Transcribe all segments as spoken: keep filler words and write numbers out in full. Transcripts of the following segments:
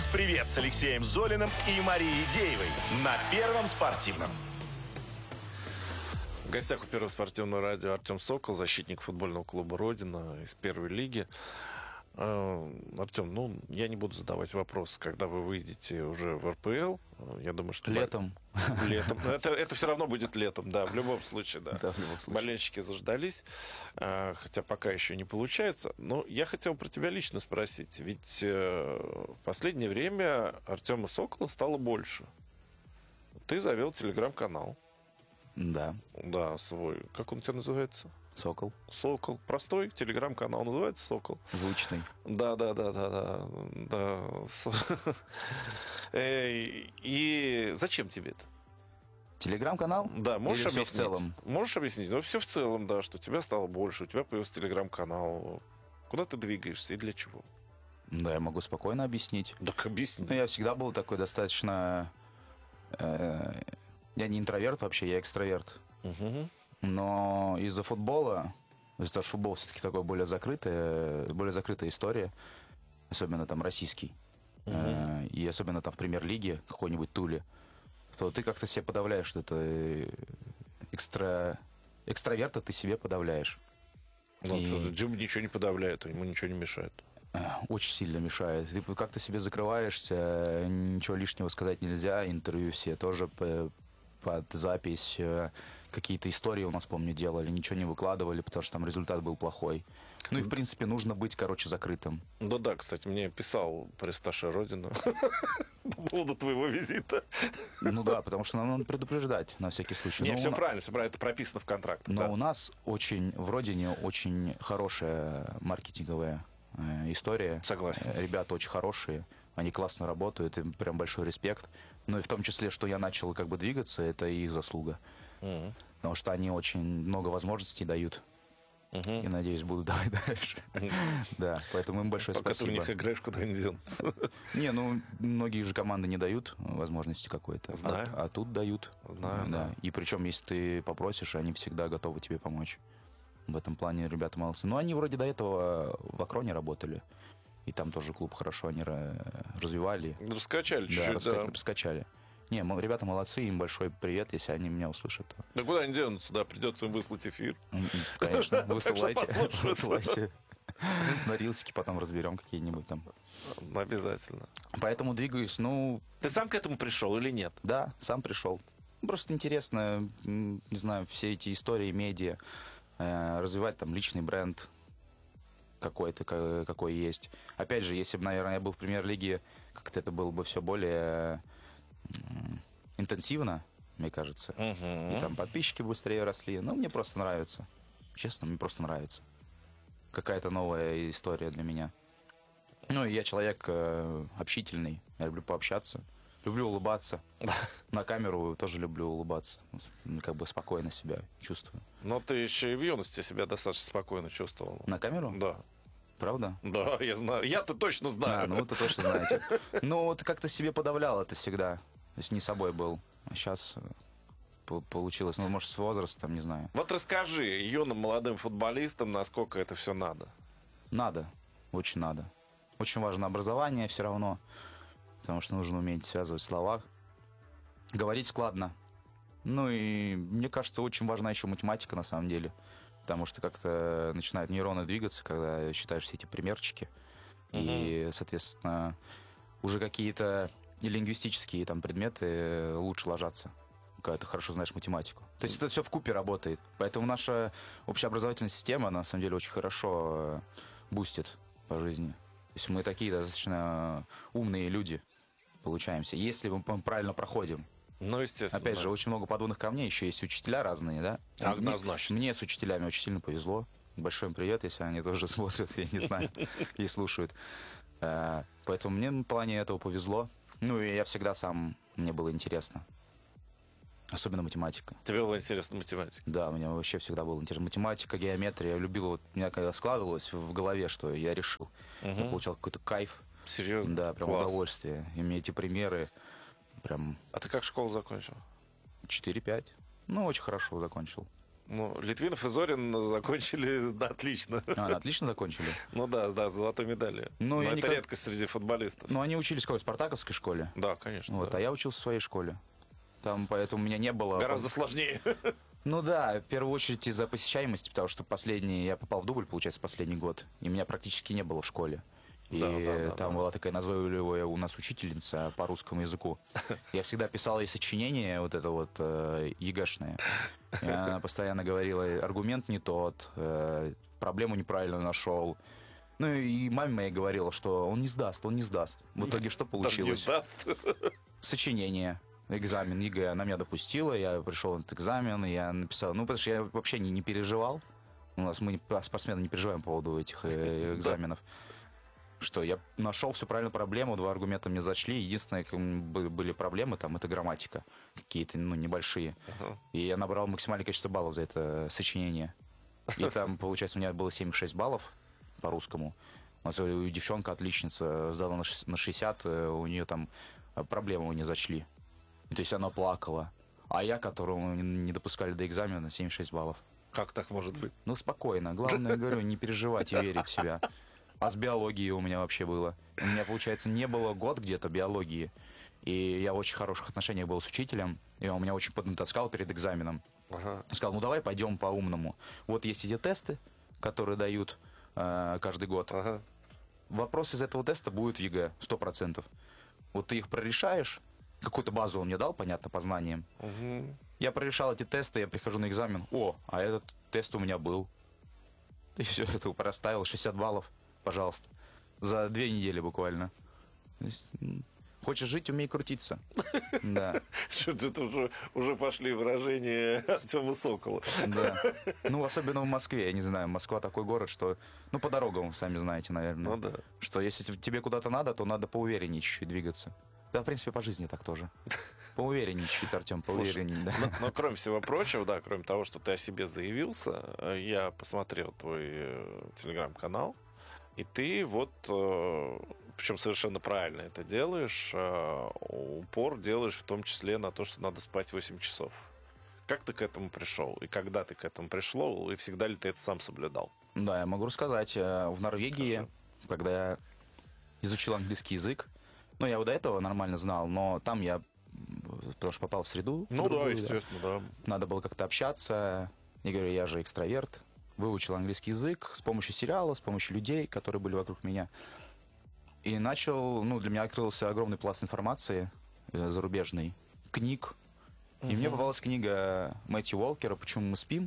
Спорт-привет с Алексеем Золиным и Марией Деевой на Первом спортивном. В гостях у Первого спортивного радио Артем Сокол, защитник футбольного клуба «Родина» из первой лиги. Артем, ну, я не буду задавать вопрос, когда вы выйдете уже в эр пэ эл. Я думаю, что... Летом. Летом. Это, это все равно будет летом, да, в любом случае, да. Да, в любом случае. Болельщики заждались, хотя пока еще не получается. Но я хотел про тебя лично спросить. Ведь в последнее время Артема Сокола стало больше. Ты завел телеграм-канал. Да. Да, свой. Как он у тебя называется? Сокол. Сокол. Простой телеграм-канал называется Сокол. Звучный. Да, да, да, да, да. да. И зачем тебе это? Телеграм-канал? Да, можешь Или все объяснить? в целом? Можешь объяснить? Ну, все в целом, да, что тебя стало больше, у тебя появился телеграм-канал. Куда ты двигаешься и для чего? Да, я могу спокойно объяснить. Так объясни. Ну, я всегда был такой достаточно... Э, я не интроверт вообще, я экстраверт. Угу. Но из-за футбола, из-за того, что футбол все-таки такой более закрытая, более закрытая история, особенно там российский, угу. э, и особенно там в премьер-лиге какой-нибудь Туле, то ты как-то себе подавляешь, что это экстра... экстраверта ты себе подавляешь. Ну, и... Дзюба ничего не подавляет, ему ничего не мешает. Очень сильно мешает. Ты как-то себе закрываешься, ничего лишнего сказать нельзя, интервью все тоже под запись. Какие-то истории у нас, помню, делали, ничего не выкладывали, потому что там результат был плохой. Ну и, в принципе, нужно быть, короче, закрытым. Ну да, кстати, мне писал пресс-атташе Родина по поводу твоего визита. Ну да, потому что нам надо предупреждать, на всякий случай. Не, все правильно, все правильно, это прописано в контракте. Но у нас очень, в Родине очень хорошая маркетинговая история. Согласен. Ребята очень хорошие, они классно работают, им прям большой респект. Ну и в том числе, что я начал как бы двигаться, это их заслуга. Mm-hmm. Потому что они очень много возможностей дают. Mm-hmm. И, надеюсь, будут давать дальше. Mm-hmm. Да, поэтому им большое Пока спасибо. Пока ты у них играешь, куда не денутся. Не, ну, многие же команды не дают возможности какой-то. Знаю. А, а тут дают. Знаю, да. да. И причем, если ты попросишь, они всегда готовы тебе помочь. В этом плане ребята молодцы. Но они вроде до этого в Акроне работали. И там тоже клуб хорошо они развивали. Раскачали чуть-чуть, да. Раска- да. Раскачали. Не, ребята молодцы, им большой привет, если они меня услышат. Да куда они денутся, да, придется им выслать эфир. Конечно, высылайте. Высылайте. На рилсики потом разберем какие-нибудь там. Обязательно. Поэтому двигаюсь, ну... Ты сам к этому пришел или нет? Да, сам пришел. Просто интересно, не знаю, все эти истории, медиа, развивать там личный бренд какой-то, какой есть. Опять же, если бы, наверное, я был в премьер-лиге, как-то это было бы все более интенсивно, мне кажется. Uh-huh. И там подписчики быстрее росли. Но мне просто нравится. Честно, мне просто нравится. Какая-то новая история для меня. Ну, и я человек э, общительный. Я люблю пообщаться. Люблю улыбаться. На камеру тоже люблю улыбаться. Как бы спокойно себя чувствую. Но ты еще и в юности себя достаточно спокойно чувствовал. На камеру? Да. Правда? Да, я знаю. Я-то точно знаю. А, ну вы-то точно знаете. Ну, вот как-то себе подавлял это всегда. То есть не собой был. А сейчас получилось, ну, может, с возрастом, не знаю. Вот расскажи юным молодым футболистам, насколько это все надо. Надо. Очень надо. Очень важно образование все равно. Потому что нужно уметь связывать слова. Говорить складно. Ну и мне кажется, очень важна еще математика на самом деле. Потому что как-то начинают нейроны двигаться, когда считаешь все эти примерчики. Угу. И, соответственно, уже какие-то и лингвистические там предметы лучше ложатся, когда ты хорошо знаешь математику. То есть это все вкупе работает. Поэтому наша общеобразовательная система, на самом деле, очень хорошо бустит по жизни. То есть мы такие достаточно умные люди получаемся, если мы правильно проходим. Ну, естественно. Опять да. же, очень много подводных камней, еще есть учителя разные, да? Однозначно. Мне, мне с учителями очень сильно повезло. Большой им привет, если они тоже смотрят, я не знаю, и слушают. Поэтому мне в плане этого повезло. Ну, и я всегда сам, мне было интересно. Особенно математика. Тебе было интересно математика? Да, мне вообще всегда было интересно. Математика, геометрия. Я любил, вот у меня когда складывалось в голове, что я решил. Угу. Я получал какой-то кайф. Серьезно? Да, прям класс. Удовольствие. И мне эти примеры прям... А ты как школу закончил? четыре пять. Ну, очень хорошо закончил. Ну, Литвинов и Зорин закончили да, отлично. А, отлично закончили? Ну да, да, с золотой медалью. Ну, Но я это никак- редкость среди футболистов. Ну, они учились в какой? В спартаковской школе? Да, конечно. Вот, да. а я учился в своей школе. Там, поэтому у меня не было... Гораздо сложнее. Ну да, в первую очередь из-за посещаемости, потому что последний, я попал в дубль, получается, последний год, и меня практически не было в школе. И Да, да, да, там да. была такая назойливая у нас учительница по русскому языку. Я всегда писал ей сочинение, вот это вот э, ЕГЭшное. И она постоянно говорила, аргумент не тот, э, проблему неправильно нашел. Ну и маме моей говорила, что он не сдаст, он не сдаст. В итоге что Там не получилось? сдаст. Сочинение, экзамен ЕГЭ, она меня допустила, я пришел на этот экзамен, я написал, ну, потому что я вообще не, не переживал, у нас мы, не- спортсмены, не переживаем по поводу этих э, экзаменов, что я нашел всю правильную проблему, два аргумента мне зачли, единственное, как, м, бы- были проблемы, там, это грамматика, какие-то, ну, небольшие, Ага. и я набрал максимальное количество баллов за это сочинение, и там, получается, у меня было семьдесят шесть баллов по русскому, у нас э, девчонка отличница сдала на шест- на шестьдесят, э, у нее там а проблему не зачли. То есть она плакала. А я, которому не допускали до экзамена, семьдесят шесть баллов. Как так может быть? Ну, спокойно. Главное, говорю, не переживать и верить в себя. А с биологией у меня вообще было. У меня, получается, не было год где-то биологии. И я в очень хороших отношениях был с учителем. И он меня очень поднатаскал перед экзаменом. Ага. Сказал, ну давай пойдем по-умному. Вот есть эти тесты, которые дают э, каждый год. Ага. Вопрос из этого теста будет в ЕГЭ, сто процентов. Вот ты их прорешаешь, какую-то базу он мне дал, понятно, по знаниям. Мгм. Я прорешал эти тесты, я прихожу на экзамен, о, а этот тест у меня был. И все, это проставил, шестьдесят баллов, пожалуйста. За две недели буквально. То есть, м, хочешь жить, умей крутиться. Да, Что-то это уже, уже пошли выражения Артема Сокола. да. Ну, особенно в Москве, я не знаю, Москва такой город, что, ну, по дорогам, вы сами знаете, наверное. Ну да. Что если тебе куда-то надо, то надо поувереннее чуть-чуть двигаться. Да, в принципе, по жизни так тоже. Поувереннее чуть-чуть, Артем, Слушай, поувереннее, да. Но, но кроме всего прочего, да, кроме того, что ты о себе заявился, э, я посмотрел твой э, телеграм-канал, и ты вот, э, причем совершенно правильно это делаешь, э, упор делаешь в том числе на то, что надо спать восемь часов. Как ты к этому пришел? И когда ты к этому пришел? И всегда ли ты это сам соблюдал? Да, я могу рассказать. э, В Норвегии, Скажи. когда я изучил английский язык, ну, я его до этого нормально знал, но там я, м, потому что попал в среду. Ну да, другую, естественно, да. Надо было как-то общаться. Я говорю, я же экстраверт. Выучил английский язык с помощью сериала, с помощью людей, которые были вокруг меня. И начал, ну, для меня открылся огромный пласт информации э, зарубежной, книг. И мне попалась книга Мэтью Уолкера «Почему мы спим?»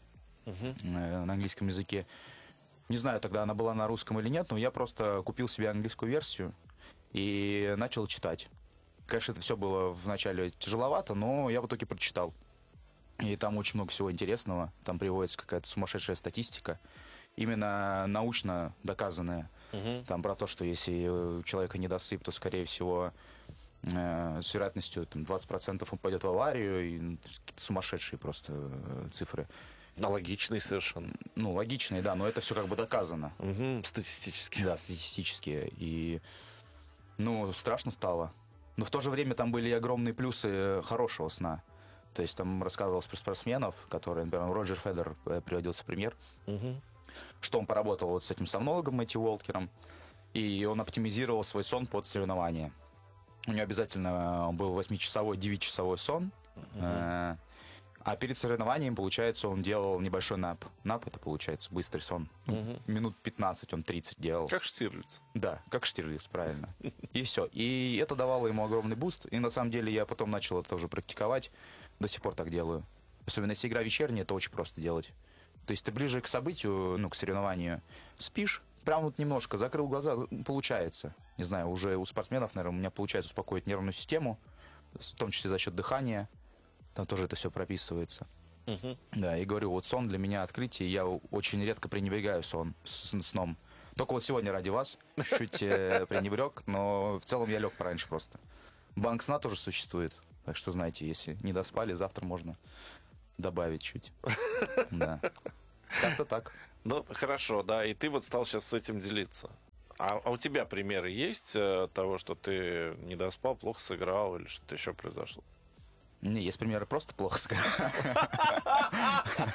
э, на английском языке. Не знаю, тогда она была на русском или нет, но я просто купил себе английскую версию и начал читать. Конечно, это все было вначале тяжеловато, но я в итоге прочитал. И там очень много всего интересного. Там приводится какая-то сумасшедшая статистика, именно научно доказанная. Там про то, что если у человека недосып, то, скорее всего, э, с вероятностью там, двадцать процентов он пойдет в аварию. И ну, какие-то сумасшедшие просто э, цифры. Аналогичный совершенно. Ну, логичные, да, но это все как бы доказано. Мгм, статистически. Да, статистически. И, ну, страшно стало. Но в то же время там были и огромные плюсы хорошего сна. То есть там рассказывалось про спортсменов, которые, например, Роджер Федер э, приводился пример, Мгм. что он поработал вот с этим сомнологом Мэтью Уолкером, и он оптимизировал свой сон под соревнования. У него обязательно был восьмичасовой, девятичасовой сон, э, а перед соревнованием, получается, он делал небольшой нап. Нап — это, получается, быстрый сон. Ну, минут пятнадцать, он тридцать делал. Как Штирлиц. Да, как Штирлиц, правильно. И все. И это давало ему огромный буст. И на самом деле я потом начал это тоже практиковать. До сих пор так делаю. Особенно если игра вечерняя, это очень просто делать. То есть ты ближе к событию, ну, к соревнованию, спишь, прям вот немножко, закрыл глаза, получается. Не знаю, уже у спортсменов, наверное, у меня получается успокоить нервную систему, в том числе за счет дыхания. Там тоже это все прописывается. Да, и говорю, вот сон для меня открытие. Я очень редко пренебрегаю сон, с- сном. Только вот сегодня ради вас чуть-чуть э, пренебрег, но в целом я лег пораньше просто. Банк сна тоже существует. Так что, знаете, если не доспали, завтра можно добавить чуть. Да. Как-то так. Ну, хорошо, да, и ты вот стал сейчас с этим делиться. А, а у тебя примеры есть э, того, что ты не доспал, плохо сыграл или что-то еще произошло? Не, есть примеры просто плохо сыграл.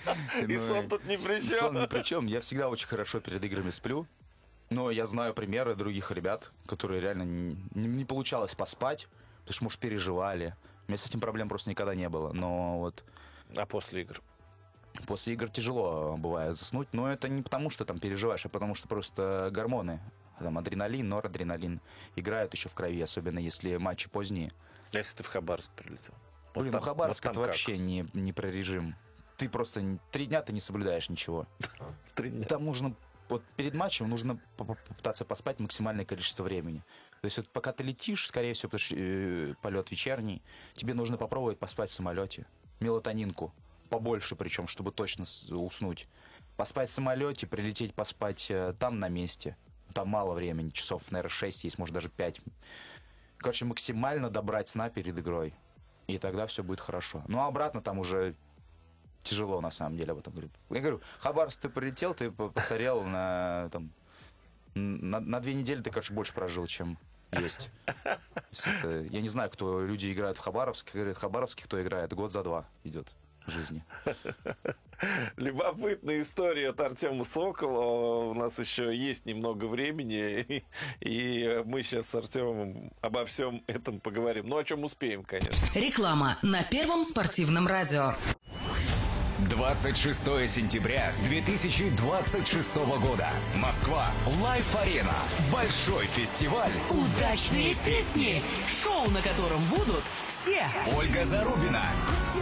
И сон тут ни при чем. Сон ни при чем. Я всегда очень хорошо перед играми сплю. Но я знаю примеры других ребят, которые реально не, не получалось поспать, потому что, может, переживали. У меня с этим проблем просто никогда не было. Но вот А после игр? после игр тяжело бывает заснуть. Но это не потому, что там переживаешь, а потому что просто гормоны. Там адреналин, норадреналин играют еще в крови, особенно если матчи поздние. А если ты в Хабаровск прилетел? Вот Блин, там- ну Хабаровск вот это там как? вообще не, не про режим. Ты просто н- три дня ты не соблюдаешь ничего. Три дня. Там нужно, вот перед матчем нужно по- по- попытаться поспать максимальное количество времени. То есть вот пока ты летишь, скорее всего, потому что э, полет вечерний, тебе нужно попробовать поспать в самолете. Мелатонинку. Побольше причем, чтобы точно с- уснуть. Поспать в самолете, прилететь поспать э, там на месте. Там мало времени, часов, наверное, шесть есть, может даже пять. Короче, максимально добрать сна перед игрой. И тогда все будет хорошо. Ну а обратно там уже тяжело, на самом деле, об этом говорить. Я говорю, Хабаровск, ты прилетел, ты по- постарел на, там, на, на две недели, ты, короче, больше прожил, чем есть. То есть это- я не знаю, кто люди играют в Хабаровске. Говорят, Хабаровский, кто играет, год за два идет жизни. Любопытная история от Артема Сокола. У нас еще есть немного времени, и, и мы сейчас с Артемом обо всем этом поговорим. Ну, о чем успеем, конечно. Реклама на Первом спортивном радио. двадцать шестое сентября две тысячи двадцать шестого года. Москва. Лайф-арена. Большой фестиваль. Удачные песни, шоу, на котором будут все. Ольга Зарубина.